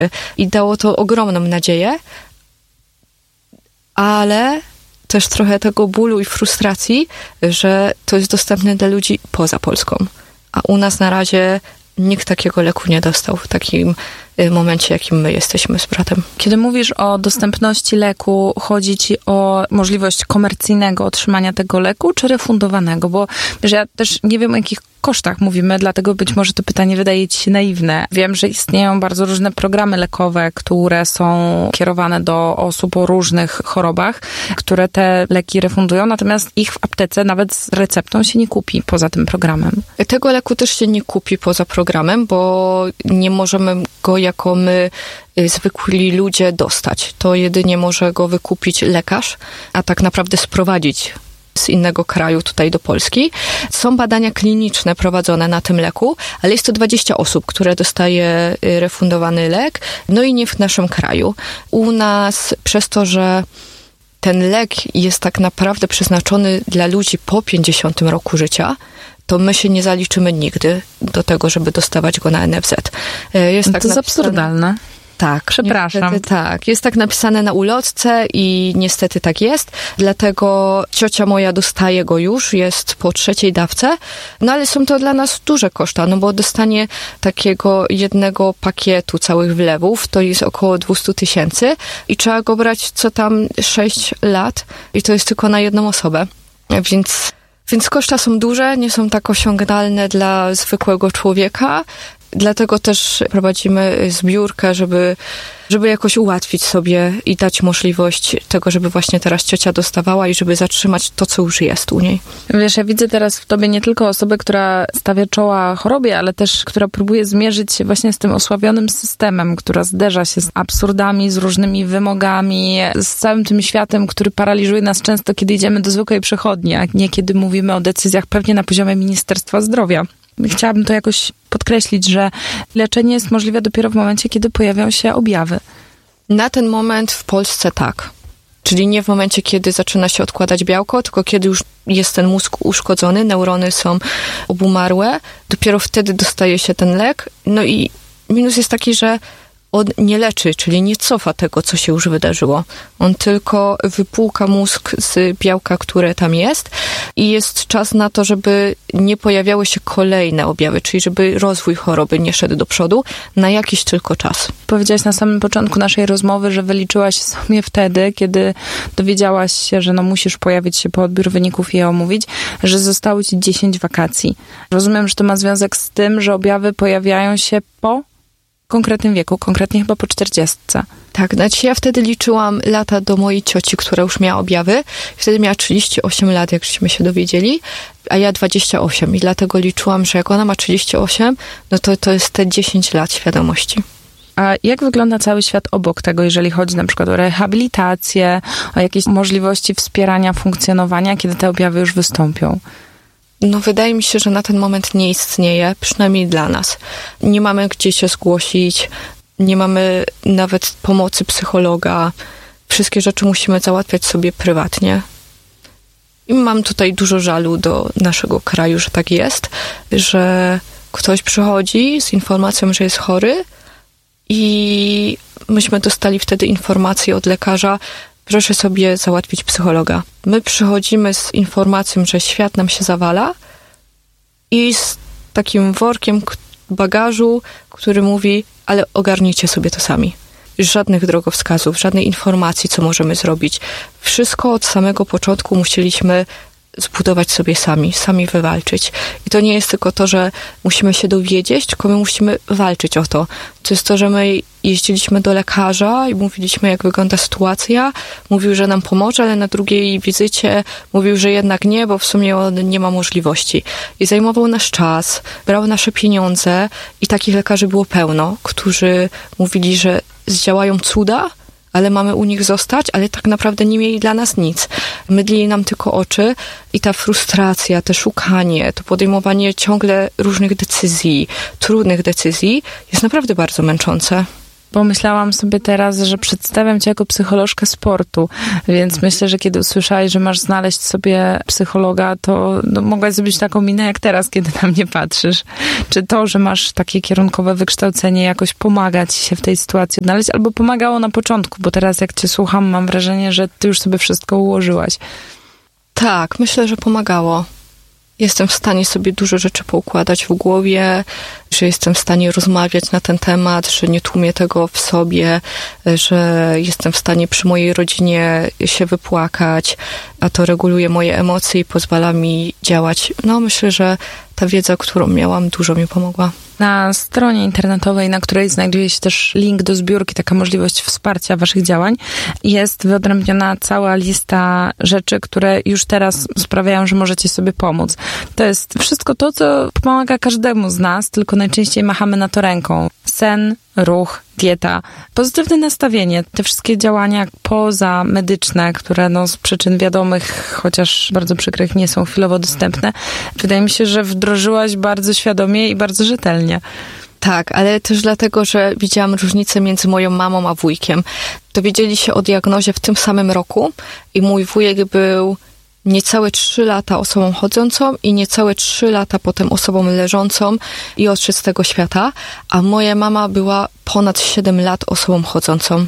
I dało to ogromną nadzieję, ale też trochę tego bólu i frustracji, że to jest dostępne dla ludzi poza Polską. A u nas na razie nikt takiego leku nie dostał w takim momencie, jakim my jesteśmy z bratem. Kiedy mówisz o dostępności leku, chodzi ci o możliwość komercyjnego otrzymania tego leku, czy refundowanego? Bo wiesz, ja też nie wiem, o jakich kosztach mówimy, dlatego być może to pytanie wydaje ci się naiwne. Wiem, że istnieją bardzo różne programy lekowe, które są kierowane do osób o różnych chorobach, które te leki refundują, natomiast ich w aptece nawet z receptą się nie kupi poza tym programem. Tego leku też się nie kupi poza programem, bo nie możemy go jako my, zwykli ludzie, dostać. To jedynie może go wykupić lekarz, a tak naprawdę sprowadzić z innego kraju tutaj do Polski. Są badania kliniczne prowadzone na tym leku, ale jest to 20 osób, które dostaje refundowany lek, no i nie w naszym kraju. U nas przez to, że ten lek jest tak naprawdę przeznaczony dla ludzi po 50 roku życia, to my się nie zaliczymy nigdy do tego, żeby dostawać go na NFZ. Jest tak to jest absurdalne. Tak. Przepraszam. Niestety, tak. Jest tak napisane na ulotce i niestety tak jest. Dlatego ciocia moja dostaje go już, jest po 3. dawce. No ale są to dla nas duże koszta, no bo dostanie takiego jednego pakietu całych wlewów, to jest około 200 000 i trzeba go brać co tam 6 lat i to jest tylko na jedną osobę. Więc koszta są duże, nie są tak osiągalne dla zwykłego człowieka. Dlatego też prowadzimy zbiórkę, żeby jakoś ułatwić sobie i dać możliwość tego, żeby właśnie teraz ciocia dostawała i żeby zatrzymać to, co już jest u niej. Wiesz, ja widzę teraz w tobie nie tylko osobę, która stawia czoła chorobie, ale też która próbuje zmierzyć się właśnie z tym osłabionym systemem, która zderza się z absurdami, z różnymi wymogami, z całym tym światem, który paraliżuje nas często, kiedy idziemy do zwykłej przychodni, a nie kiedy mówimy o decyzjach pewnie na poziomie Ministerstwa Zdrowia. Chciałabym to jakoś podkreślić, że leczenie jest możliwe dopiero w momencie, kiedy pojawią się objawy. Na ten moment w Polsce tak. Czyli nie w momencie, kiedy zaczyna się odkładać białko, tylko kiedy już jest ten mózg uszkodzony, neurony są obumarłe, dopiero wtedy dostaje się ten lek. No i minus jest taki, że on nie leczy, czyli nie cofa tego, co się już wydarzyło. On tylko wypłuka mózg z białka, które tam jest i jest czas na to, żeby nie pojawiały się kolejne objawy, czyli żeby rozwój choroby nie szedł do przodu na jakiś tylko czas. Powiedziałaś na samym początku naszej rozmowy, że wyliczyłaś sobie wtedy, kiedy dowiedziałaś się, że musisz pojawić się po odbiór wyników i je omówić, że zostało ci 10 wakacji. Rozumiem, że to ma związek z tym, że objawy pojawiają się po konkretnym wieku, konkretnie chyba po 40. Tak, znaczy ja wtedy liczyłam lata do mojej cioci, która już miała objawy. Wtedy miała 38 lat, jak żeśmy się dowiedzieli, a ja 28 i dlatego liczyłam, że jak ona ma 38, no to jest te 10 lat świadomości. A jak wygląda cały świat obok tego, jeżeli chodzi na przykład o rehabilitację, o jakieś możliwości wspierania funkcjonowania, kiedy te objawy już wystąpią? No wydaje mi się, że na ten moment nie istnieje, przynajmniej dla nas. Nie mamy gdzie się zgłosić, nie mamy nawet pomocy psychologa. Wszystkie rzeczy musimy załatwiać sobie prywatnie. I mam tutaj dużo żalu do naszego kraju, że tak jest, że ktoś przychodzi z informacją, że jest chory i myśmy dostali wtedy informację od lekarza, proszę sobie załatwić psychologa. My przychodzimy z informacją, że świat nam się zawala i z takim workiem bagażu, który mówi, ale ogarnijcie sobie to sami. Żadnych drogowskazów, żadnej informacji, co możemy zrobić. Wszystko od samego początku musieliśmy zbudować sobie sami wywalczyć. I to nie jest tylko to, że musimy się dowiedzieć, tylko my musimy walczyć o to. To jest to, że my jeździliśmy do lekarza i mówiliśmy, jak wygląda sytuacja. Mówił, że nam pomoże, ale na drugiej wizycie mówił, że jednak nie, bo w sumie on nie ma możliwości. I zajmował nasz czas, brał nasze pieniądze i takich lekarzy było pełno, którzy mówili, że zdziałają cuda, ale mamy u nich zostać, ale tak naprawdę nie mieli dla nas nic. Mydlili nam tylko oczy i ta frustracja, to szukanie, to podejmowanie ciągle różnych decyzji, trudnych decyzji jest naprawdę bardzo męczące. Pomyślałam sobie teraz, że przedstawiam cię jako psycholożkę sportu, więc myślę, że kiedy usłyszałeś, że masz znaleźć sobie psychologa, to mogłaś zrobić taką minę jak teraz, kiedy na mnie patrzysz. Czy to, że masz takie kierunkowe wykształcenie, jakoś pomaga ci się w tej sytuacji odnaleźć, albo pomagało na początku, bo teraz jak cię słucham, mam wrażenie, że ty już sobie wszystko ułożyłaś. Tak, myślę, że pomagało. Jestem w stanie sobie dużo rzeczy poukładać w głowie, że jestem w stanie rozmawiać na ten temat, że nie tłumię tego w sobie, że jestem w stanie przy mojej rodzinie się wypłakać, a to reguluje moje emocje i pozwala mi działać. Myślę, że ta wiedza, którą miałam, dużo mi pomogła. Na stronie internetowej, na której znajduje się też link do zbiórki, taka możliwość wsparcia waszych działań, jest wyodrębniona cała lista rzeczy, które już teraz sprawiają, że możecie sobie pomóc. To jest wszystko to, co pomaga każdemu z nas, tylko najczęściej machamy na to ręką. Sen, ruch, dieta, pozytywne nastawienie, te wszystkie działania pozamedyczne, które z przyczyn wiadomych, chociaż bardzo przykrych, nie są chwilowo dostępne. Wydaje mi się, że wdrożyłaś bardzo świadomie i bardzo rzetelnie. Tak, ale też dlatego, że widziałam różnicę między moją mamą a wujkiem. Dowiedzieli się o diagnozie w tym samym roku i mój wujek był niecałe 3 lata osobą chodzącą i niecałe 3 lata potem osobą leżącą i odszedł z tego świata, a moja mama była ponad 7 lat osobą chodzącą.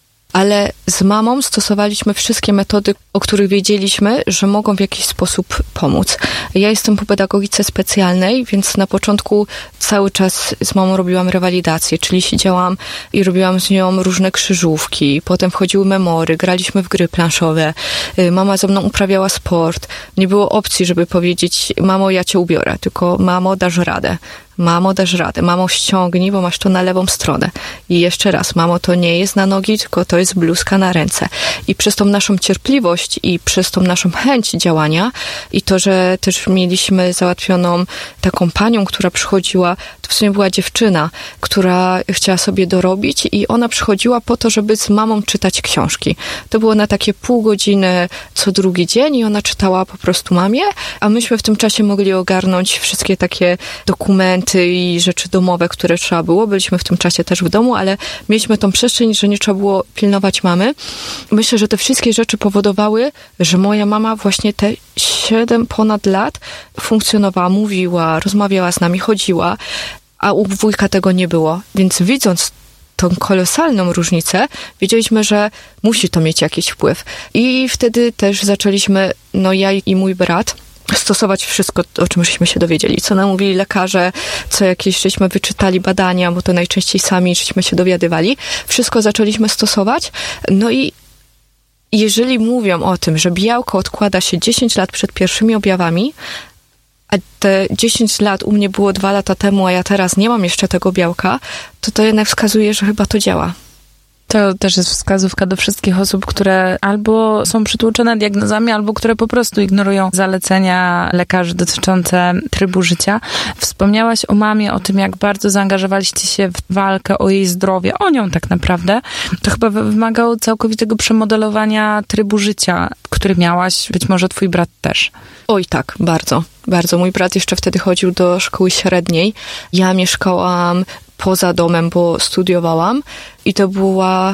Ale z mamą stosowaliśmy wszystkie metody, o których wiedzieliśmy, że mogą w jakiś sposób pomóc. Ja jestem po pedagogice specjalnej, więc na początku cały czas z mamą robiłam rewalidację, czyli siedziałam i robiłam z nią różne krzyżówki, potem wchodziły memory, graliśmy w gry planszowe, mama ze mną uprawiała sport. Nie było opcji, żeby powiedzieć: mamo, ja cię ubiorę, tylko mamo, dasz radę. Mamo, dasz radę. Mamo, ściągnij, bo masz to na lewą stronę. I jeszcze raz, mamo, to nie jest na nogi, tylko to jest bluzka na ręce. I przez tą naszą cierpliwość i przez tą naszą chęć działania i to, że też mieliśmy załatwioną taką panią, która przychodziła, to w sumie była dziewczyna, która chciała sobie dorobić i ona przychodziła po to, żeby z mamą czytać książki. To było na takie pół godziny co drugi dzień i ona czytała po prostu mamie, a myśmy w tym czasie mogli ogarnąć wszystkie takie dokumenty i rzeczy domowe, które trzeba było. Byliśmy w tym czasie też w domu, ale mieliśmy tą przestrzeń, że nie trzeba było pilnować mamy. Myślę, że te wszystkie rzeczy powodowały, że moja mama właśnie te 7 ponad lat funkcjonowała, mówiła, rozmawiała z nami, chodziła, a u wujka tego nie było. Więc widząc tą kolosalną różnicę, wiedzieliśmy, że musi to mieć jakiś wpływ. I wtedy też zaczęliśmy, ja i mój brat, stosować wszystko, o czym żeśmy się dowiedzieli, co nam mówili lekarze, co jakieś żeśmy wyczytali badania, bo to najczęściej sami żeśmy się dowiadywali. Wszystko zaczęliśmy stosować. I jeżeli mówią o tym, że białko odkłada się 10 lat przed pierwszymi objawami, a te 10 lat u mnie było 2 lata temu, a ja teraz nie mam jeszcze tego białka, to jednak wskazuje, że chyba to działa. To też jest wskazówka do wszystkich osób, które albo są przytłoczone diagnozami, albo które po prostu ignorują zalecenia lekarzy dotyczące trybu życia. Wspomniałaś o mamie, o tym, jak bardzo zaangażowaliście się w walkę o jej zdrowie, o nią tak naprawdę. To chyba wymagało całkowitego przemodelowania trybu życia, który miałaś, być może twój brat też. Oj tak, bardzo, bardzo. Mój brat jeszcze wtedy chodził do szkoły średniej. Ja mieszkałam poza domem, bo studiowałam i to była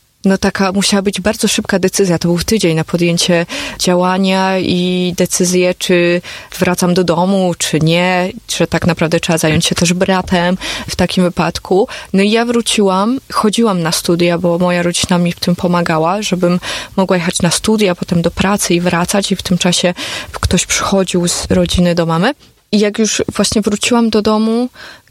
musiała być bardzo szybka decyzja. To był tydzień na podjęcie działania i decyzję, czy wracam do domu, czy nie, że tak naprawdę trzeba zająć się też bratem w takim wypadku. I ja wróciłam, chodziłam na studia, bo moja rodzina mi w tym pomagała, żebym mogła jechać na studia, potem do pracy i wracać i w tym czasie ktoś przychodził z rodziny do mamy. I jak już właśnie wróciłam do domu,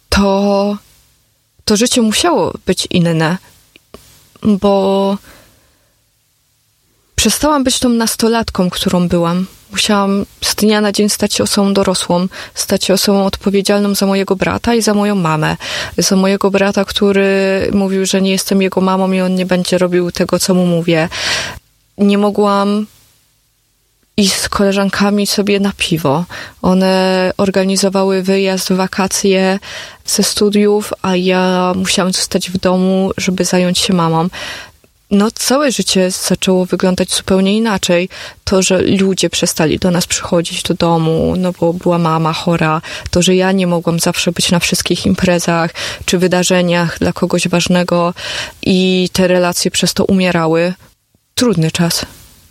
to życie musiało być inne, bo przestałam być tą nastolatką, którą byłam. Musiałam z dnia na dzień stać się osobą dorosłą, stać się osobą odpowiedzialną za mojego brata i za moją mamę. Za mojego brata, który mówił, że nie jestem jego mamą i on nie będzie robił tego, co mu mówię. Nie mogłam iść z koleżankami sobie na piwo. One organizowały wyjazd, wakacje ze studiów, a ja musiałam zostać w domu, żeby zająć się mamą. No, całe życie zaczęło wyglądać zupełnie inaczej. To, że ludzie przestali do nas przychodzić do domu, no bo była mama chora, to, że ja nie mogłam zawsze być na wszystkich imprezach czy wydarzeniach dla kogoś ważnego i te relacje przez to umierały. Trudny czas.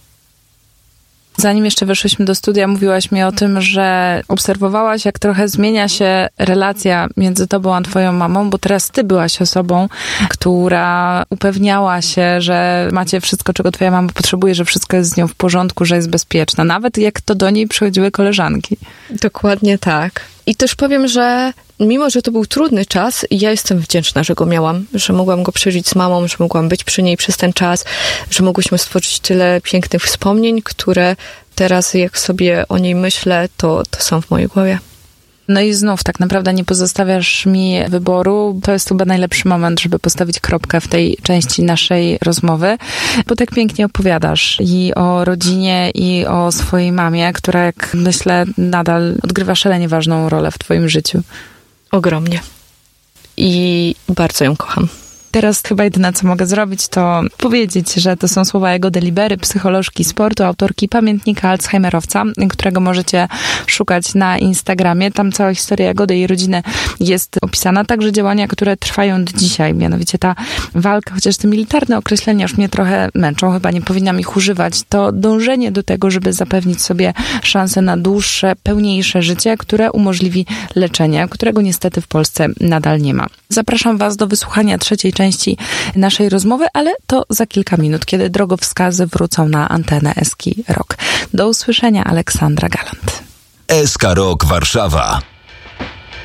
Zanim jeszcze weszłyśmy do studia, mówiłaś mi o tym, że obserwowałaś, jak trochę zmienia się relacja między tobą a twoją mamą, bo teraz ty byłaś osobą, która upewniała się, że macie wszystko, czego twoja mama potrzebuje, że wszystko jest z nią w porządku, że jest bezpieczna. Nawet jak to do niej przychodziły koleżanki. Dokładnie tak. I też powiem, że mimo, że to był trudny czas, ja jestem wdzięczna, że go miałam, że mogłam go przeżyć z mamą, że mogłam być przy niej przez ten czas, że mogłyśmy stworzyć tyle pięknych wspomnień, które teraz, jak sobie o niej myślę, to są w mojej głowie. No i znów tak naprawdę nie pozostawiasz mi wyboru. To jest chyba najlepszy moment, żeby postawić kropkę w tej części naszej rozmowy, bo tak pięknie opowiadasz i o rodzinie, i o swojej mamie, która, jak myślę, nadal odgrywa szalenie ważną rolę w twoim życiu. Ogromnie. I bardzo ją kocham. Teraz chyba jedyne, co mogę zrobić, to powiedzieć, że to są słowa Jagody Libery, psycholożki sportu, autorki pamiętnika Alzheimerowca, którego możecie szukać na Instagramie. Tam cała historia Jagody i jej rodziny jest opisana. Także działania, które trwają do dzisiaj. Mianowicie ta walka, chociaż te militarne określenia już mnie trochę męczą, chyba nie powinnam ich używać, to dążenie do tego, żeby zapewnić sobie szansę na dłuższe, pełniejsze życie, które umożliwi leczenie, którego niestety w Polsce nadal nie ma. Zapraszam was do wysłuchania trzeciej części naszej rozmowy, ale to za kilka minut, kiedy drogowskazy wrócą na antenę SK Rock. Do usłyszenia, Aleksandra Galant. SK Rock Warszawa.